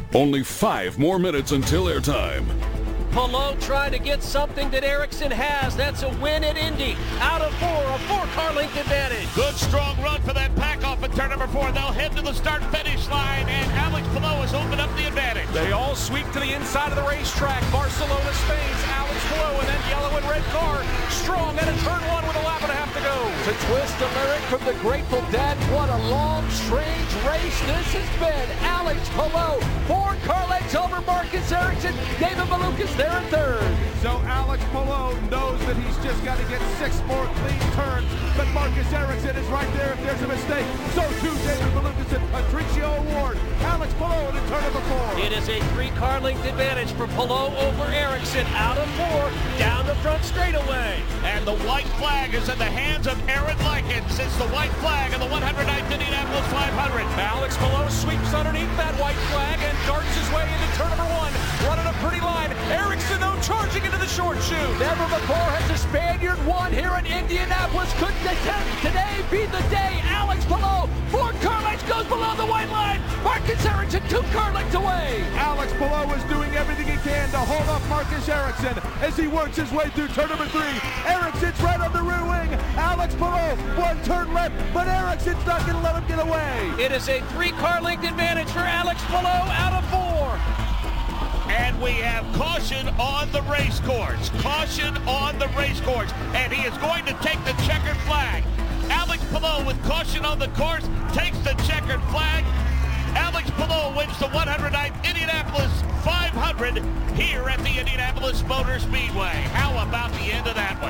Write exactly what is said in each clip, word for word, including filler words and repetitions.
Only five more minutes until airtime. Palou trying to get something that Ericsson has. That's a win at Indy. Out of four, a four-car length advantage. Good strong run for that pack off in turn number four. They'll head to the start-finish line, and Alex Palou has opened up the advantage. They all sweep to the inside of the racetrack. Barcelona, Spain's Alex Palou, and then yellow and red car. Strong at a turn one with a lap and a half to go. To twist a lyric from the Grateful Dead, what a long, strange race this has been. Alex Palou, four car lengths over Marcus Ericsson. David Malukas there in third. So Alex Palou knows that he's just got to get six more clean turns, but Marcus Ericsson is right there if there's a mistake. So too David Malukas and Patricio Award. Alex Palou in turn number four. It is a three-car length advantage for Palou over Ericsson. Out of four, down the front straightaway. And the white flag is in the hands of Aaron Likens. It's the white flag of the one hundred ninth Indianapolis five hundred. Alex Palou sweeps underneath that white flag and darts his way into turn number one. Running a pretty line. Ericsson, though, charging into the short chute. Never before has a Spaniard won here in Indianapolis. Could today be the day? Alex Palou, four car lengths, goes below the white line. Marcus Ericsson, two car lengths away. Alex Palou is doing everything he can to hold off Marcus Ericsson as he works his way through turn number three. Ericsson's right on the rear wing. Alex Palou, one turn left, but Ericsson's not going to let him get away. It is a three-car length advantage for Alex Palou out of four. And we have caution on the race course. Caution on the race course. And he is going to take the checkered flag. Alex Palou with caution on the course takes the checkered flag. Alex Palou wins the one hundred ninth Indianapolis five hundred here at the Indianapolis Motor Speedway. How about the end of that one?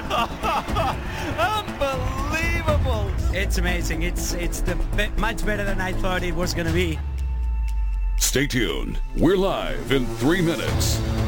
Unbelievable. It's amazing. It's, it's the be- much better than I thought it was going to be. Stay tuned. We're live in three minutes.